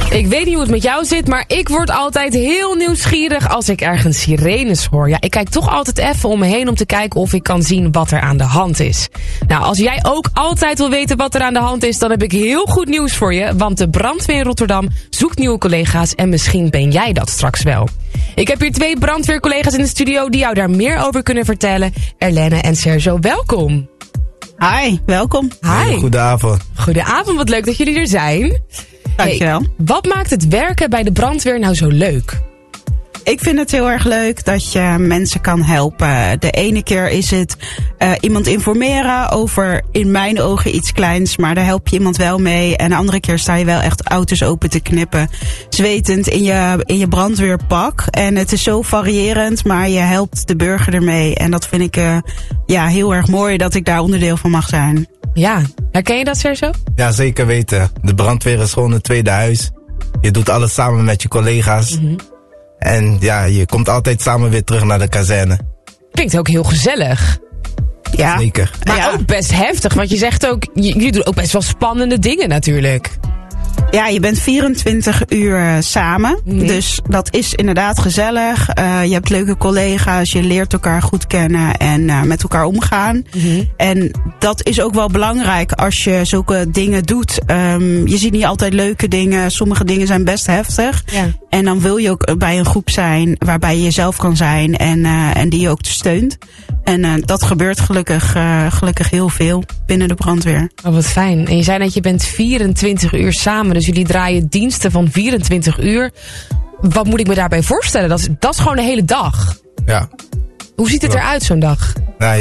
Ik weet niet hoe het met jou zit, maar ik word altijd heel nieuwsgierig als ik ergens sirenes hoor. Ja, ik kijk toch altijd even om me heen om te kijken of ik kan zien wat er aan de hand is. Nou, als jij ook altijd wil weten wat er aan de hand is, dan heb ik heel goed nieuws voor je. Want de brandweer in Rotterdam zoekt nieuwe collega's en misschien ben jij dat straks wel. Ik heb hier 2 brandweercollega's in de studio die jou daar meer over kunnen vertellen. Erlenne en Sergio, welkom. Hi, welkom. Hi. Goedenavond. Goedenavond, wat leuk dat jullie er zijn. Dankjewel. Hey, wat maakt het werken bij de brandweer nou zo leuk? Ik vind het heel erg leuk dat je mensen kan helpen. De ene keer is het iemand informeren over in mijn ogen iets kleins, maar daar help je iemand wel mee. En de andere keer sta je wel echt auto's open te knippen, zwetend in je brandweerpak. En het is zo variërend, maar je helpt de burger ermee. En dat vind ik heel erg mooi dat ik daar onderdeel van mag zijn. Ja, herken je dat, Sergio? Ja, zeker weten. De brandweer is gewoon een tweede huis. Je doet alles samen met je collega's. Mm-hmm. En ja, je komt altijd samen weer terug naar de kazerne. Klinkt ook heel gezellig. Ja. Zeker. Maar ook best heftig, want je zegt ook, je doet ook best wel spannende dingen natuurlijk. Ja, je bent 24 uur samen. Mm-hmm. Dus dat is inderdaad gezellig. Je hebt leuke collega's, je leert elkaar goed kennen en met elkaar omgaan. Mm-hmm. En dat is ook wel belangrijk als je zulke dingen doet. Je ziet niet altijd leuke dingen. Sommige dingen zijn best heftig. Ja. En dan wil je ook bij een groep zijn waarbij je jezelf kan zijn en die je ook steunt. En dat gebeurt gelukkig heel veel binnen de brandweer. Oh, wat fijn. En je zei net, je bent 24 uur samen, dus jullie draaien diensten van 24 uur. Wat moet ik me daarbij voorstellen? Dat is gewoon de hele dag. Ja. Hoe ziet het eruit zo'n dag? Nou,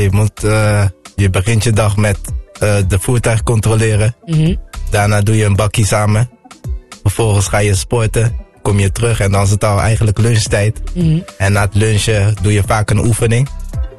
je begint je dag met de voertuig controleren. Mm-hmm. Daarna doe je een bakkie samen. Vervolgens ga je sporten. Kom je terug en dan is het al eigenlijk lunchtijd. Mm-hmm. En na het lunchen doe je vaak een oefening.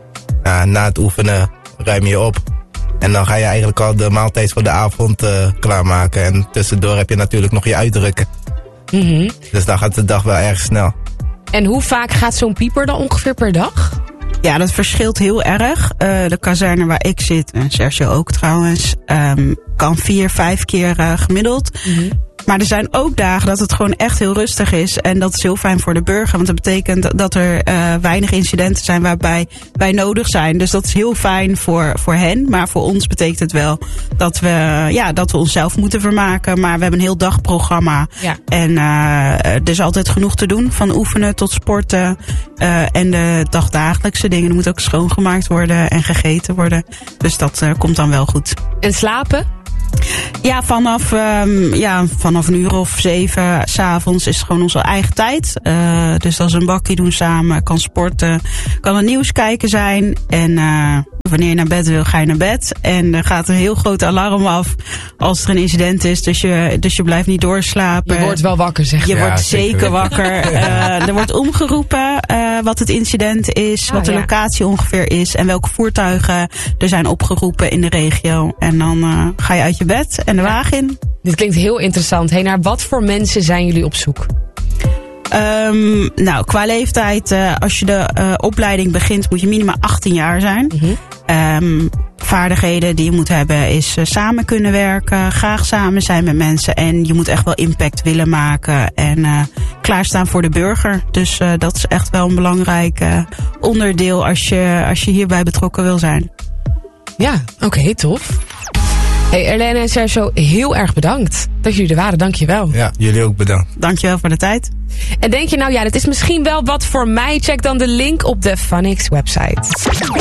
Na het oefenen ruim je op. En dan ga je eigenlijk al de maaltijd voor de avond klaarmaken. En tussendoor heb je natuurlijk nog je uitdrukken. Mm-hmm. Dus dan gaat de dag wel erg snel. En hoe vaak gaat zo'n pieper dan ongeveer per dag? Ja, dat verschilt heel erg. De kazerne waar ik zit, en Sergio ook trouwens, kan 4-5 keer gemiddeld. Mm-hmm. Maar er zijn ook dagen dat het gewoon echt heel rustig is. En dat is heel fijn voor de burger. Want dat betekent dat er weinig incidenten zijn waarbij wij nodig zijn. Dus dat is heel fijn voor hen. Maar voor ons betekent het wel dat we onszelf moeten vermaken. Maar we hebben een heel dagprogramma. Ja. En er is altijd genoeg te doen. Van oefenen tot sporten. En de dagdagelijkse dingen. Er moet ook schoongemaakt worden en gegeten worden. Dus dat komt dan wel goed. En slapen? Ja, vanaf een uur of 7 s'avonds is het gewoon onze eigen tijd. Dus dat is een bakkie doen samen, kan sporten, kan het nieuws kijken zijn. En wanneer je naar bed wil, ga je naar bed. En er gaat een heel groot alarm af als er een incident is. Dus je blijft niet doorslapen. Je wordt wel wakker, zeg je. Je wordt zeker wakker. Er wordt omgeroepen wat het incident is, wat de locatie ongeveer is en welke voertuigen er zijn opgeroepen in de regio. En dan ga je uit je bed en de wagen in. Dit klinkt heel interessant. Hey, naar wat voor mensen zijn jullie op zoek? Qua leeftijd, als je de opleiding begint, moet je minimaal 18 jaar zijn. Mm-hmm. Vaardigheden die je moet hebben is samen kunnen werken, graag samen zijn met mensen. En je moet echt wel impact willen maken en klaarstaan voor de burger. Dus dat is echt wel een belangrijk onderdeel als je hierbij betrokken wil zijn. Ja, oké, tof. Hey, Erlenne en Sergio, heel erg bedankt dat jullie er waren. Dank je wel. Ja, jullie ook bedankt. Dankjewel voor de tijd. En denk je nou, ja, dit is misschien wel wat voor mij? Check dan de link op de Funix website.